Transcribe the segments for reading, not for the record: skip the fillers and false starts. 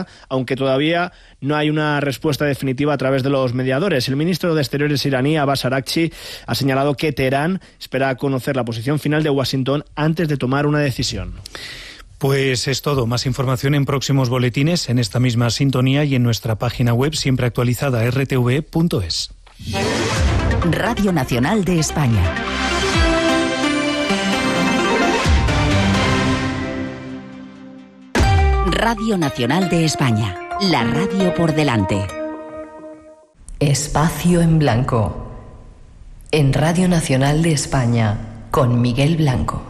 aunque todavía no hay una respuesta definitiva a través de los mediadores. El ministro de Exteriores iraní, Abbas Araghchi, ha señalado que Teherán espera conocer la posición final de Washington antes de tomar una decisión. Pues es todo. Más información en próximos boletines, en esta misma sintonía y en nuestra página web siempre actualizada rtv.es. Radio Nacional de España. Radio Nacional de España. La radio por delante. Espacio en Blanco. En Radio Nacional de España, con Miguel Blanco.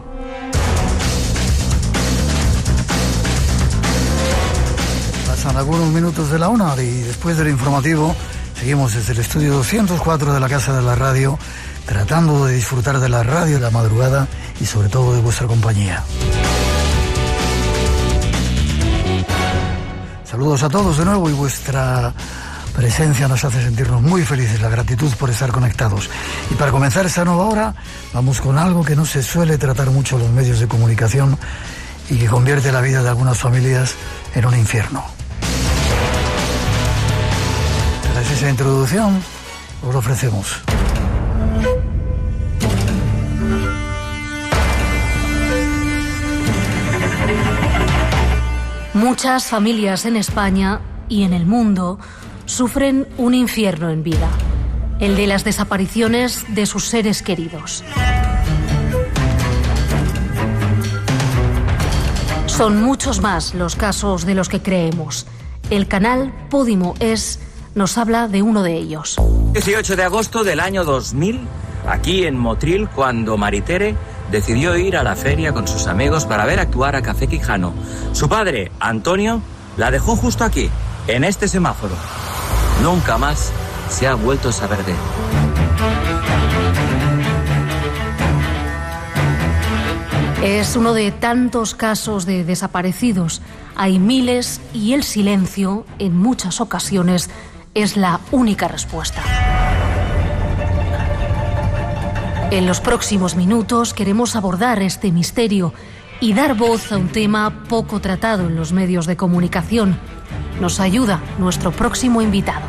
Pasan algunos minutos de la 1 y después del informativo seguimos desde el estudio 204 de la Casa de la Radio, tratando de disfrutar de la radio de la madrugada y sobre todo de vuestra compañía. Saludos a todos de nuevo y vuestra presencia nos hace sentirnos muy felices, la gratitud por estar conectados. Y para comenzar esta nueva hora, vamos con algo que no se suele tratar mucho en los medios de comunicación y que convierte la vida de algunas familias en un infierno. Tras esa introducción, os lo ofrecemos. Muchas familias en España y en el mundo sufren un infierno en vida, el de las desapariciones de sus seres queridos. Son muchos más los casos de los que creemos. El canal Podimo nos habla de uno de ellos. 18 de agosto del año 2000, aquí en Motril, cuando Maritere decidió ir a la feria con sus amigos para ver actuar a Café Quijano. Su padre, Antonio, la dejó justo aquí, en este semáforo. Nunca más se ha vuelto a saber de él. Es uno de tantos casos de desaparecidos. Hay miles y el silencio, en muchas ocasiones, es la única respuesta. En los próximos minutos queremos abordar este misterio y dar voz a un tema poco tratado en los medios de comunicación. Nos ayuda nuestro próximo invitado.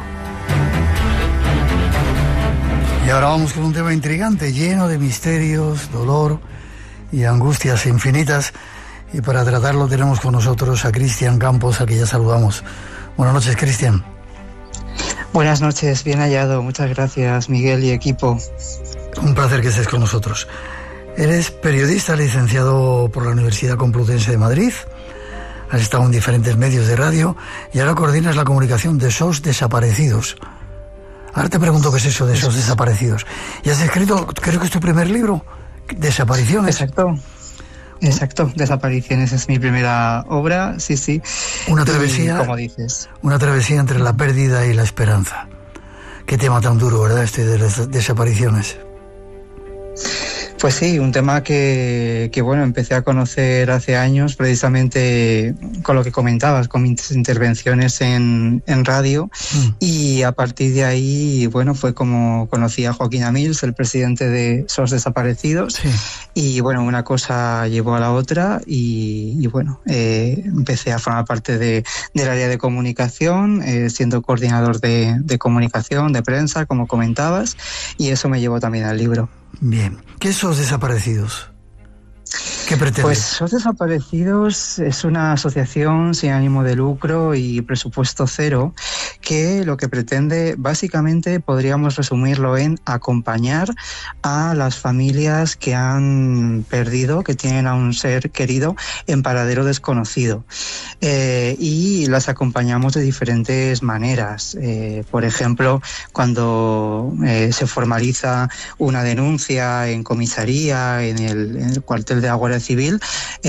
Y ahora vamos con un tema intrigante, lleno de misterios, dolor y angustias infinitas. Y para tratarlo tenemos con nosotros a Cristian Campos, a quien ya saludamos. Buenas noches, Cristian. Buenas noches, bien hallado. Muchas gracias, Miguel y equipo. Un placer que estés con nosotros. Eres periodista licenciado por la Universidad Complutense de Madrid. Has estado en diferentes medios de radio y ahora coordinas la comunicación de SOS Desaparecidos. Ahora te pregunto qué es eso de SOS Desaparecidos. Y has escrito, creo que es tu primer libro, Desapariciones. Exacto, Desapariciones es mi primera obra, sí. Una travesía, como dices. Una travesía entre la pérdida y la esperanza. Qué tema tan duro, ¿verdad? Este de las desapariciones. Pues sí, un tema que bueno, empecé a conocer hace años, precisamente con lo que comentabas, con mis intervenciones en radio, y a partir de ahí, bueno, fue como conocí a Joaquín Amils, el presidente de SOS Desaparecidos, sí. Y bueno, una cosa llevó a la otra y bueno, empecé a formar parte del área de comunicación, siendo coordinador de comunicación, de prensa, como comentabas, y eso me llevó también al libro. Bien. ¿Qué es SOS Desaparecidos? ¿Qué pretende? Pues SOS Desaparecidos es una asociación sin ánimo de lucro y presupuesto cero que lo que pretende, básicamente, podríamos resumirlo en acompañar a las familias que han perdido, que tienen a un ser querido en paradero desconocido. Y las acompañamos de diferentes maneras. Por ejemplo, cuando se formaliza una denuncia en comisaría, en el cuartel de la Guardia Civil,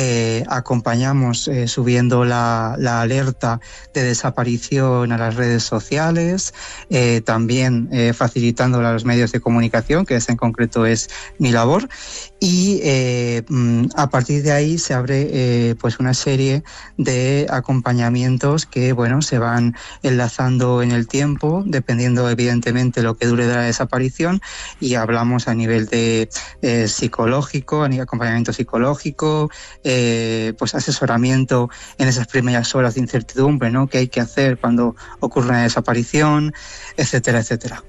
acompañamos subiendo la alerta de desaparición a las redes sociales, también facilitándola a los medios de comunicación, que en concreto es mi labor, y a partir de ahí se abre pues una serie de acompañamientos que se van enlazando en el tiempo, dependiendo evidentemente lo que dure de la desaparición, y hablamos a nivel de psicológico, acompañamiento psicológico, pues asesoramiento en esas primeras horas de incertidumbre, ¿no? ¿Qué hay que hacer cuando ocurre una desaparición, etcétera, etcétera?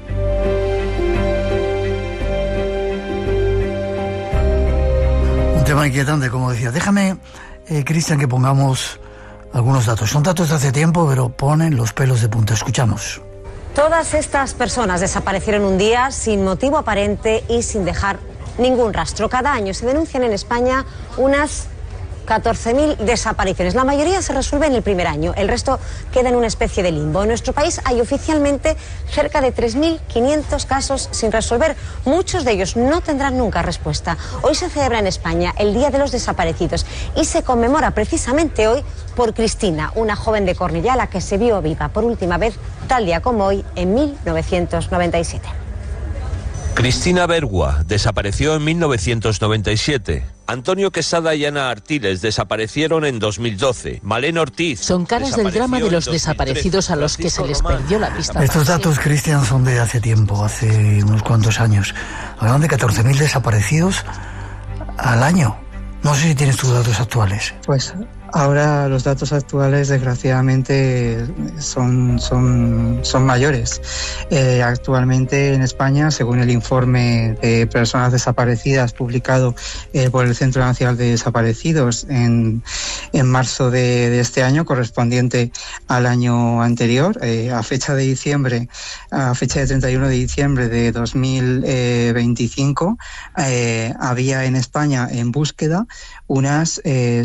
Un tema inquietante, como decía. Déjame, Cristian, que pongamos algunos datos. Son datos de hace tiempo, pero ponen los pelos de punta. Escuchamos. Todas estas personas desaparecieron un día sin motivo aparente y sin dejar ningún rastro. Cada año se denuncian en España unas 14.000 desapariciones. La mayoría se resuelve en el primer año, el resto queda en una especie de limbo. En nuestro país hay oficialmente cerca de 3.500 casos sin resolver. Muchos de ellos no tendrán nunca respuesta. Hoy se celebra en España el Día de los Desaparecidos y se conmemora precisamente hoy por Cristina, una joven de Cornellá a la que se vio viva por última vez tal día como hoy en 1997. Cristina Bergua desapareció en 1997. Antonio Quesada y Ana Artiles desaparecieron en 2012. Malén Ortiz. Son caras del drama de los desaparecidos a los que se les perdió la pista. Estos datos, Cristian, son de hace tiempo, hace unos cuantos años. Hablan de 14.000 desaparecidos al año. No sé si tienes tus datos actuales. Pues ahora los datos actuales, desgraciadamente, son mayores. Actualmente en España, según el informe de personas desaparecidas publicado por el Centro Nacional de Desaparecidos en marzo de este año, correspondiente al año anterior, a fecha de 31 de diciembre de 2025, había en España en búsqueda unas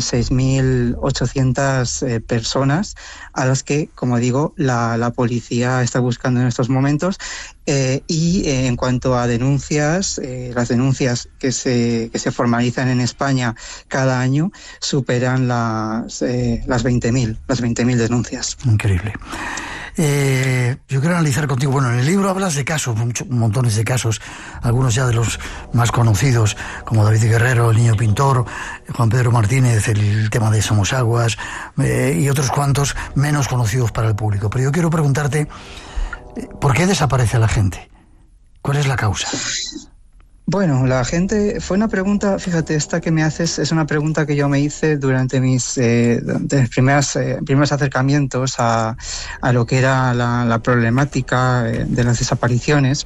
6.800 personas a las que, como digo, la policía está buscando en estos momentos. Y en cuanto a denuncias, las denuncias que se formalizan en España cada año superan las 20.000 denuncias. Increíble. Yo quiero analizar contigo, en el libro hablas de casos, montones de casos, algunos ya de los más conocidos, como David Guerrero, el niño pintor, Juan Pedro Martínez, el tema de Somosaguas, y otros cuantos menos conocidos para el público. Pero yo quiero preguntarte, ¿por qué desaparece la gente? ¿Cuál es la causa? Bueno, la gente, fue una pregunta, fíjate, esta que me haces es una pregunta que yo me hice durante mis primeros acercamientos a lo que era la problemática de las desapariciones.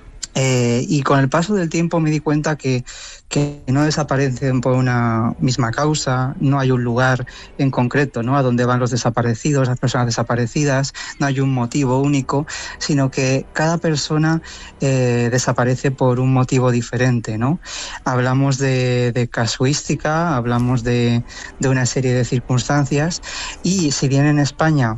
Y con el paso del tiempo me di cuenta que no desaparecen por una misma causa, no hay un lugar en concreto, ¿no?, a donde van los desaparecidos, las personas desaparecidas, no hay un motivo único, sino que cada persona desaparece por un motivo diferente, ¿no? Hablamos de casuística, hablamos de una serie de circunstancias, y si bien en España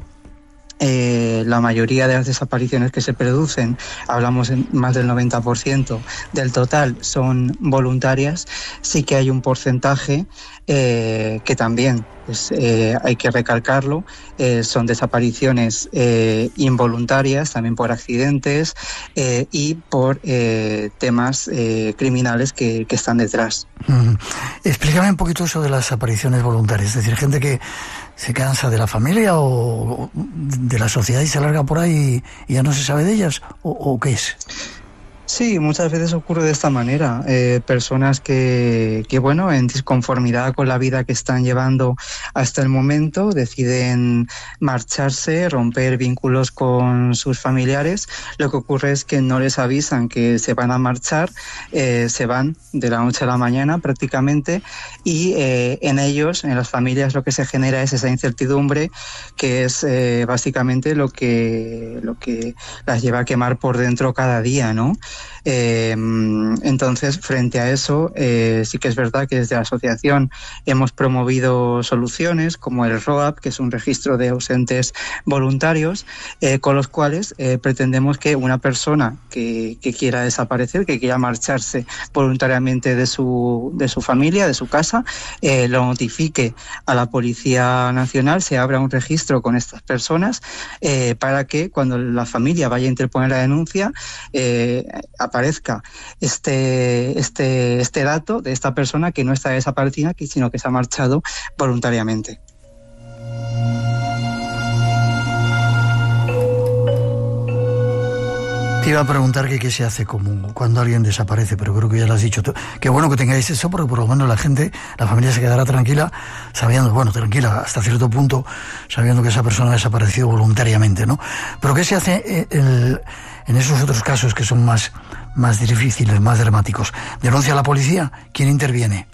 la mayoría de las desapariciones que se producen, hablamos en más del 90% del total, son voluntarias, sí que hay un porcentaje que también hay que recalcarlo, son desapariciones involuntarias, también por accidentes y por temas criminales que están detrás. Explícame un poquito eso de las desapariciones voluntarias, es decir, gente que se cansa de la familia o de la sociedad y se larga por ahí y ya no se sabe de ellas, ¿o qué es? Sí, muchas veces ocurre de esta manera. Personas que en disconformidad con la vida que están llevando hasta el momento, deciden marcharse, romper vínculos con sus familiares. Lo que ocurre es que no les avisan que se van a marchar, se van de la noche a la mañana prácticamente, y en ellos, en las familias, lo que se genera es esa incertidumbre, que es básicamente lo que las lleva a quemar por dentro cada día, ¿no? Entonces, frente a eso, sí que es verdad que desde la asociación hemos promovido soluciones como el ROAP, que es un registro de ausentes voluntarios, con los cuales pretendemos que una persona que quiera desaparecer, que quiera marcharse voluntariamente de su familia, de su casa, lo notifique a la Policía Nacional, se abra un registro con estas personas para que cuando la familia vaya a interponer la denuncia aparezca este dato de esta persona que no está desaparecida, sino que se ha marchado voluntariamente. Te iba a preguntar qué se hace cuando alguien desaparece, pero creo que ya lo has dicho tú. Qué bueno que tengáis eso, porque por lo menos la familia se quedará tranquila, tranquila hasta cierto punto, sabiendo que esa persona ha desaparecido voluntariamente, ¿no? Pero ¿qué se hace en esos otros casos que son más difíciles, más dramáticos? ¿Denuncia a la policía? ¿Quién interviene?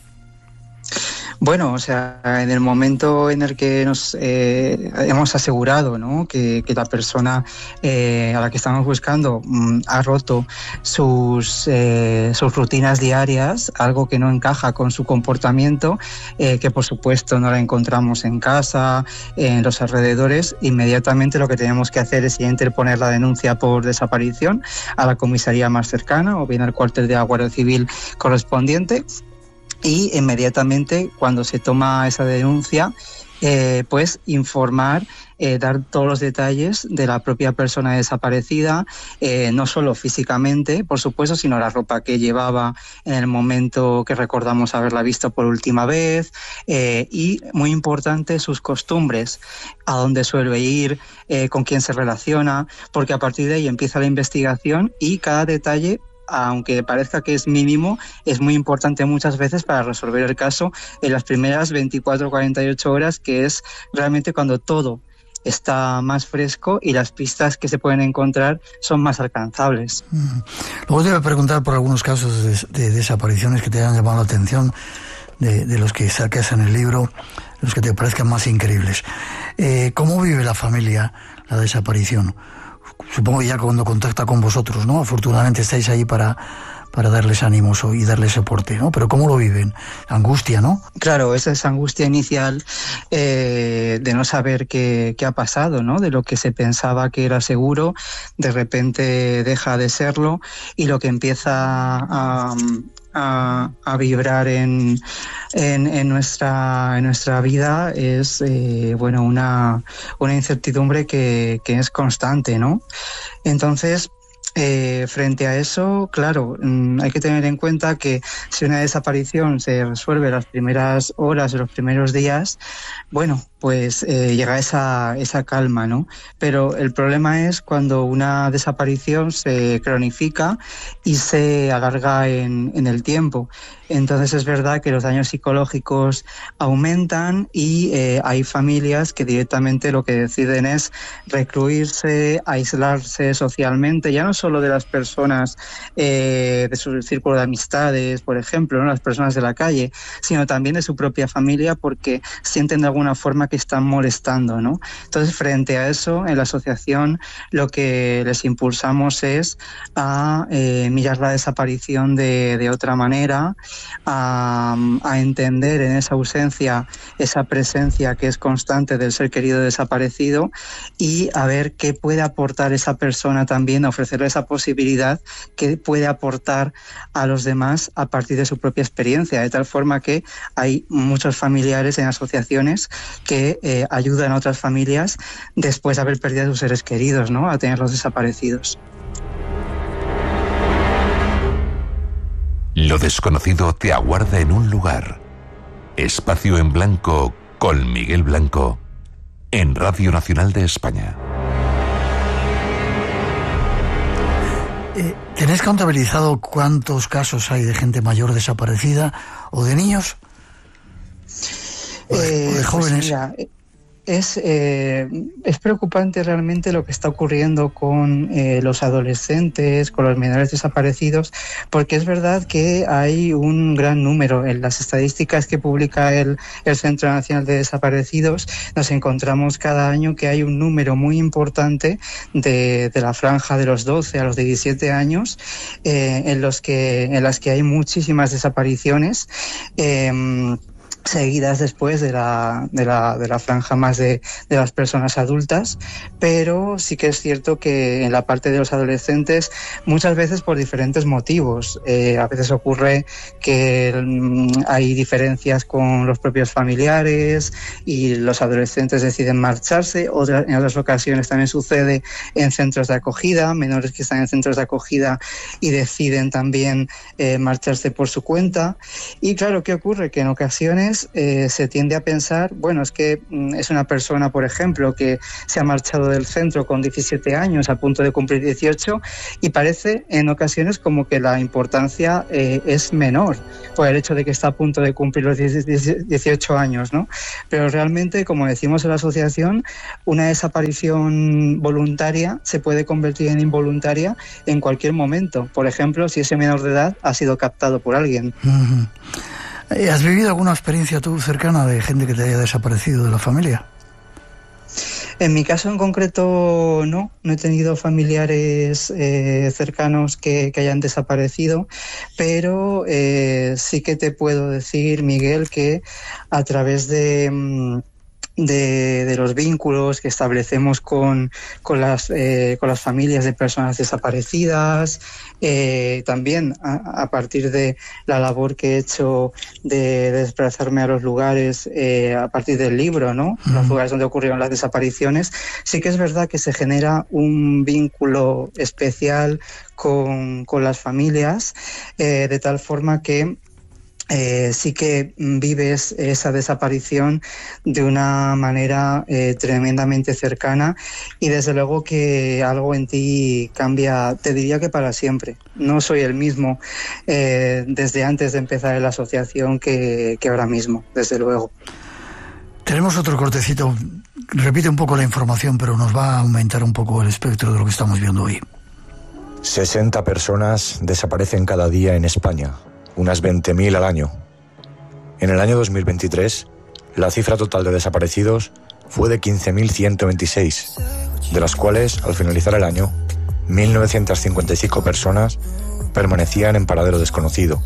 Bueno, o sea, en el momento en el que nos hemos asegurado, ¿no?, que la persona a la que estamos buscando ha roto sus rutinas diarias, algo que no encaja con su comportamiento, que por supuesto no la encontramos en casa, en los alrededores, inmediatamente lo que tenemos que hacer es interponer la denuncia por desaparición a la comisaría más cercana o bien al cuartel de la Guardia Civil correspondiente. Y inmediatamente cuando se toma esa denuncia, pues informar, dar todos los detalles de la propia persona desaparecida, no solo físicamente, por supuesto, sino la ropa que llevaba en el momento que recordamos haberla visto por última vez, y muy importante, sus costumbres, a dónde suele ir, con quién se relaciona, porque a partir de ahí empieza la investigación y cada detalle, aunque parezca que es mínimo, es muy importante muchas veces para resolver el caso en las primeras 24 o 48 horas, que es realmente cuando todo está más fresco y las pistas que se pueden encontrar son más alcanzables. Luego te voy a preguntar por algunos casos de desapariciones que te hayan llamado la atención, de los que sacas en el libro, los que te parezcan más increíbles. ¿Cómo vive la familia la desaparición? Supongo ya cuando contacta con vosotros, ¿no? Afortunadamente estáis ahí para darles ánimos y darles soporte, ¿no? Pero ¿cómo lo viven? Angustia, ¿no? Claro, esa es angustia inicial de no saber qué ha pasado, ¿no? De lo que se pensaba que era seguro, de repente deja de serlo, y lo que empieza a vibrar en nuestra vida es una incertidumbre que es constante, ¿no? Entonces, frente a eso, claro, hay que tener en cuenta que si una desaparición se resuelve las primeras horas o los primeros días, bueno, pues llega esa calma, ¿no? Pero el problema es cuando una desaparición se cronifica y se alarga en el tiempo. Entonces es verdad que los daños psicológicos aumentan y hay familias que directamente lo que deciden es recluirse, aislarse socialmente, ya no solo de las personas de su círculo de amistades, por ejemplo, ¿no?, las personas de la calle, sino también de su propia familia, porque sienten de alguna forma que están molestando, ¿no? Entonces, frente a eso, en la asociación lo que les impulsamos es a mirar la desaparición de otra manera, a entender en esa ausencia esa presencia que es constante del ser querido desaparecido, y a ver qué puede aportar esa persona también, a ofrecerle esa posibilidad que puede aportar a los demás a partir de su propia experiencia, de tal forma que hay muchos familiares en asociaciones que ayudan a otras familias después de haber perdido a sus seres queridos, ¿no?, a tenerlos desaparecidos. Lo desconocido te aguarda en un lugar. Espacio en Blanco con Miguel Blanco en Radio Nacional de España. ¿Tenéis contabilizado cuántos casos hay de gente mayor desaparecida o de niños? ¿O de jóvenes? Pues mira, es preocupante realmente lo que está ocurriendo con los adolescentes, con los menores desaparecidos, porque es verdad que hay un gran número. En las estadísticas que publica el Centro Nacional de Desaparecidos nos encontramos cada año que hay un número muy importante de la franja de los 12 a los 17 años en las que hay muchísimas desapariciones seguidas después de la franja más de las personas adultas, pero sí que es cierto que en la parte de los adolescentes muchas veces por diferentes motivos. A veces ocurre que hay diferencias con los propios familiares y los adolescentes deciden marcharse, en otras ocasiones también sucede en centros de acogida, menores que están en centros de acogida y deciden también marcharse por su cuenta. Y claro, ¿qué ocurre? Que en ocasiones se tiende a pensar, bueno, es que es una persona, por ejemplo, que se ha marchado del centro con 17 años, a punto de cumplir 18, y parece en ocasiones como que la importancia es menor por el hecho de que está a punto de cumplir los 18 años, ¿no? Pero realmente, como decimos en la asociación, una desaparición voluntaria se puede convertir en involuntaria en cualquier momento. Por ejemplo, si ese menor de edad ha sido captado por alguien. Uh-huh. ¿Has vivido alguna experiencia tú cercana de gente que te haya desaparecido de la familia? En mi caso en concreto no he tenido familiares cercanos que hayan desaparecido, pero sí que te puedo decir, Miguel, que a través de los vínculos que establecemos con las familias de personas desaparecidas, también a partir de la labor que he hecho de desplazarme a los lugares a partir del libro, ¿no? Los lugares donde ocurrieron las desapariciones, sí que es verdad que se genera un vínculo especial con las familias, de tal forma que sí que vives esa desaparición de una manera tremendamente cercana, y desde luego que algo en ti cambia, te diría que para siempre. No soy el mismo desde antes de empezar en la asociación que ahora mismo, desde luego. Tenemos otro cortecito, repite un poco la información, pero nos va a aumentar un poco el espectro de lo que estamos viendo hoy. 60 personas desaparecen cada día en España, unas 20.000 al año. En el año 2023, la cifra total de desaparecidos fue de 15.126, de las cuales, al finalizar el año, 1.955 personas permanecían en paradero desconocido.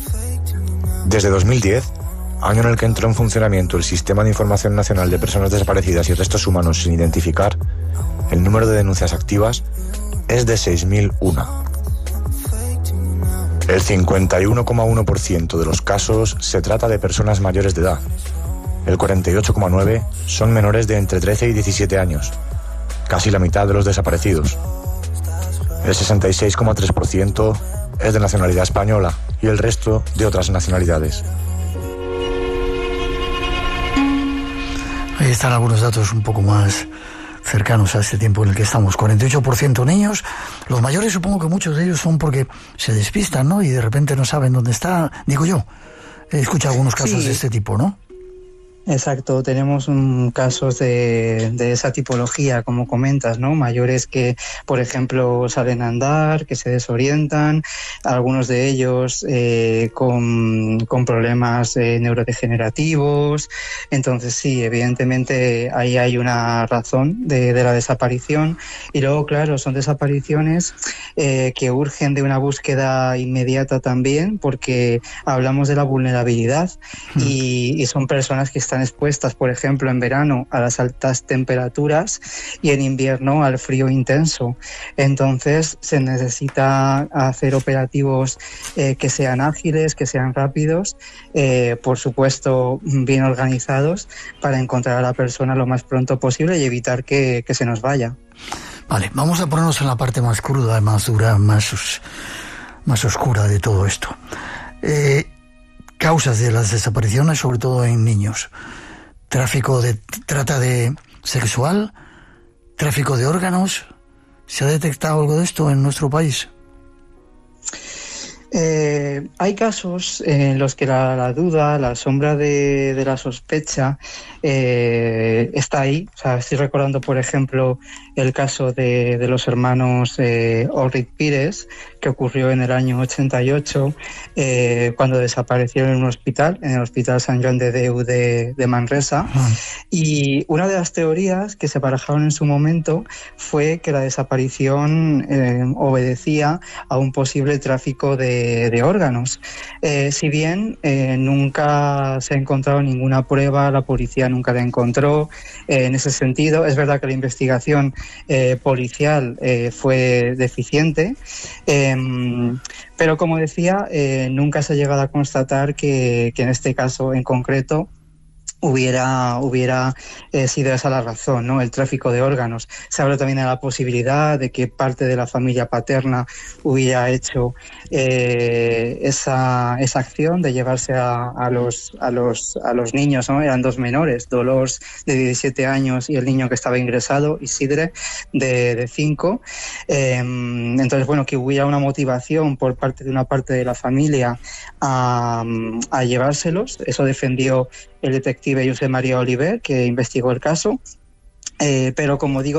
Desde 2010, año en el que entró en funcionamiento el Sistema de Información Nacional de Personas Desaparecidas y Restos Humanos sin Identificar, el número de denuncias activas es de 6.001. El 51,1% de los casos se trata de personas mayores de edad. El 48,9% son menores de entre 13 y 17 años, casi la mitad de los desaparecidos. El 66,3% es de nacionalidad española y el resto de otras nacionalidades. Ahí están algunos datos un poco más cercanos a este tiempo en el que estamos. 48% niños. Los mayores supongo que muchos de ellos son porque se despistan, ¿no? Y de repente no saben dónde está. Digo yo, he escuchado algunos casos de este tipo, ¿no? Exacto, tenemos casos de esa tipología, como comentas, ¿no? Mayores que, por ejemplo, salen a andar, que se desorientan, algunos de ellos con problemas neurodegenerativos. Entonces sí, evidentemente ahí hay una razón de la desaparición. Y luego, claro, son desapariciones que urgen de una búsqueda inmediata también, porque hablamos de la vulnerabilidad y son personas que están expuestas, por ejemplo, en verano a las altas temperaturas y en invierno al frío intenso. Entonces se necesita hacer operativos que sean ágiles, que sean rápidos, por supuesto bien organizados, para encontrar a la persona lo más pronto posible y evitar que se nos vaya. Vale, vamos a ponernos en la parte más cruda, más dura, más oscura de todo esto. Causas de las desapariciones, sobre todo en niños. Trata de sexual, tráfico de órganos. ¿Se ha detectado algo de esto en nuestro país? Hay casos en los que la duda, la sombra de la sospecha está ahí. O sea, estoy recordando, por ejemplo, el caso de los hermanos Ulrich Pires, que ocurrió en el año 88, cuando desaparecieron en un hospital, en el Hospital Sant Joan de Déu de Manresa. Y una de las teorías que se barajaron en su momento fue que la desaparición obedecía a un posible tráfico de órganos. Si bien nunca se ha encontrado ninguna prueba, la policía nunca la encontró en ese sentido. Es verdad que la investigación policial fue deficiente, pero como decía, nunca se ha llegado a constatar que en este caso en concreto hubiera sido esa la razón, ¿no? El tráfico de órganos. Se habla también de la posibilidad de que parte de la familia paterna hubiera hecho esa acción de llevarse a los niños, ¿no? Eran dos menores, Dolors de 17 años y el niño que estaba ingresado, Isidre, de 5. Entonces, bueno, que hubiera una motivación por parte de una parte de la familia a llevárselos. Eso defendió el detective Josep María Oliver, que investigó el caso, pero como digo,